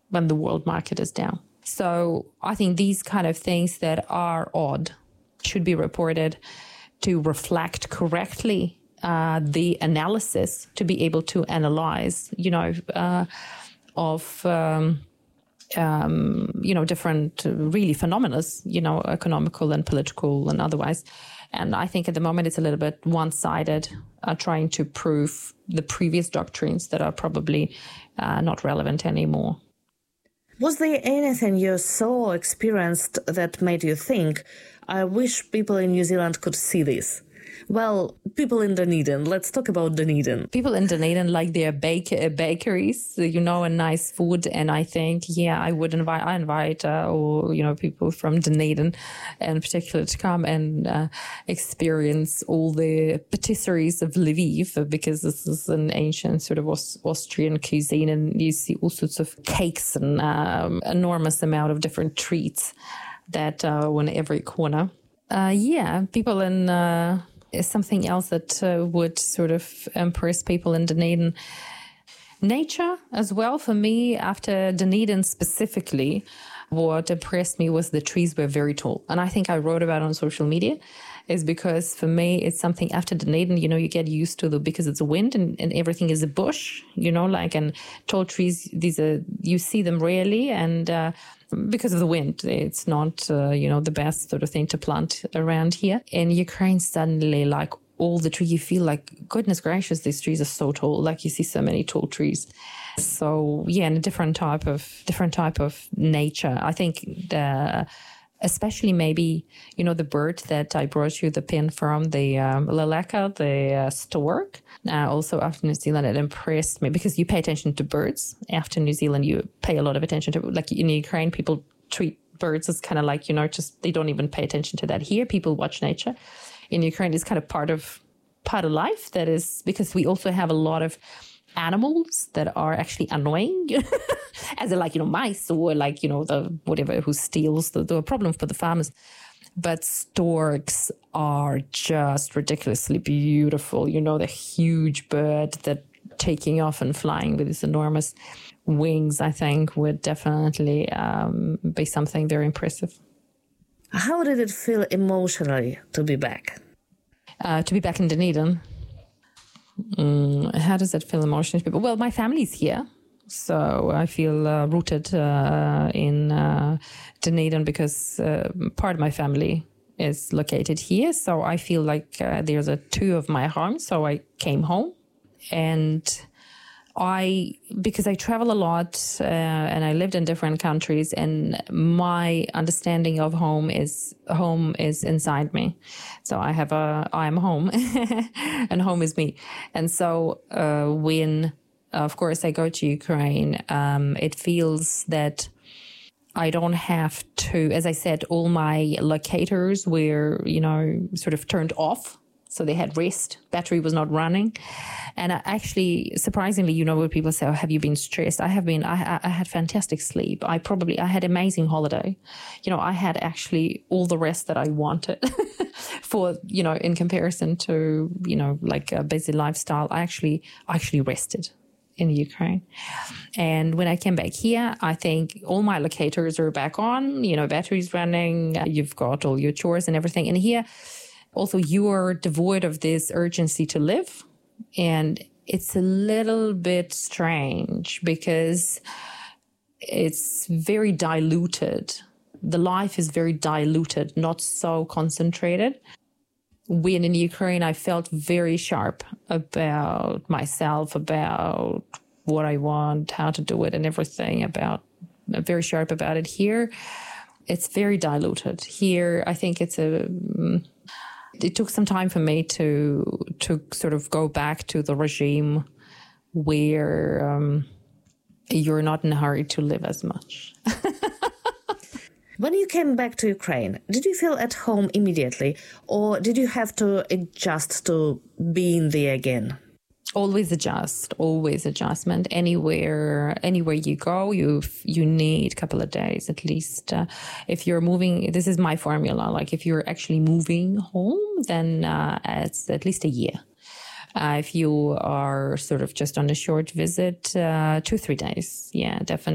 when the world market is down. So I think these kind of things that are odd should be reported to reflect correctly the analysis, to be able to analyze, different really phenomena, economical and political and otherwise. And I think at the moment it's a little bit one-sided, trying to prove the previous doctrines that are probably not relevant anymore. Was there anything you saw or experienced that made you think, I wish people in New Zealand could see this? Well, people in Dunedin. Let's talk about Dunedin. People in Dunedin like their bakeries, and nice food. And I think, I invite people from Dunedin in particular to come and experience all the patisseries of Lviv, because this is an ancient sort of Austrian cuisine, and you see all sorts of cakes and enormous amount of different treats that are in every corner. People in... is something else that would sort of impress people in Dunedin. Nature as well, for me, after Dunedin specifically, what impressed me was the trees were very tall. And I think I wrote about it on social media, is because for me, it's something after Dunedin, you get used to because it's a wind and everything is a bush, and tall trees, you see them rarely. And because of the wind, it's not, the best sort of thing to plant around here. In Ukraine, suddenly, all the trees, you feel like, goodness gracious, these trees are so tall. You see so many tall trees. So, and a different type of nature. I think especially maybe, the bird that I brought you the pin from, the leleka, the stork. Also after New Zealand, it impressed me because you pay attention to birds. After New Zealand, you pay a lot of attention to, in Ukraine, people treat birds as kind of just, they don't even pay attention to that. Here, people watch nature. In Ukraine, it's kind of part of life. That is because we also have a lot of animals that are actually annoying, as in mice or the whatever who steals the problem for the farmers. But storks are just ridiculously beautiful. The huge bird that taking off and flying with its enormous wings, I think, would definitely be something very impressive. How did it feel emotionally to be back? To be back in Dunedin. How does it feel emotionally? Well, my family's here. So I feel rooted in Dunedin because part of my family is located here. So I feel like there's two of my homes. So I came home, and because I travel a lot and I lived in different countries, and my understanding of home is inside me. So I am home and home is me. And so when, of course, I go to Ukraine, it feels that I don't have to, as I said, all my locators were, sort of turned off. So they had rest, battery was not running. And actually, surprisingly, when people say, oh, have you been stressed? I had fantastic sleep. I had amazing holiday. I had actually all the rest that I wanted for, in comparison to, a busy lifestyle. I actually rested in Ukraine. And when I came back here, I think all my locators are back on, batteries running, you've got all your chores and everything. And here, also, you are devoid of this urgency to live. And it's a little bit strange because it's very diluted. The life is very diluted, not so concentrated. When in Ukraine, I felt very sharp about myself, about what I want, how to do it and everything, very sharp about it. Here, it's very diluted. Here, I think it took some time for me to sort of go back to the regime where you're not in a hurry to live as much. When you came back to Ukraine, did you feel at home immediately, or did you have to adjust to being there again? Always adjustment. Anywhere you go, you need a couple of days at least. If you're moving, this is my formula. If you're actually moving home, then it's at least a year. If you are sort of just on a short visit, 2-3 days. Yeah, definitely.